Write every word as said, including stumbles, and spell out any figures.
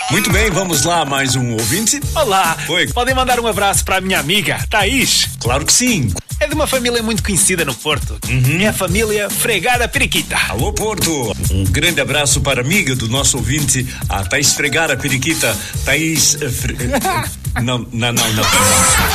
Muito bem, vamos lá, mais um ouvinte. Olá. Oi. Podem mandar um abraço para a minha amiga, Thaís. Claro que sim. É de uma família muito conhecida no Porto. Uhum. É a família Fregara Periquita. Alô, Porto. Um grande abraço para a amiga do nosso ouvinte, a Thaís Fregara Periquita. Thaís... Uh, fre... não, não, não, não.